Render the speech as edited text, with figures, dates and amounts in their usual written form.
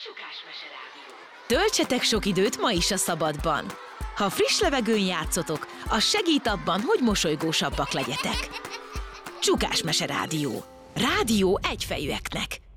Csukás-mese rádió. Töltsetek sok időt ma is a szabadban. Ha friss levegőn játszotok, az segít abban, hogy mosolygósabbak legyetek. Csukás-mese rádió. Rádió egyfejűeknek.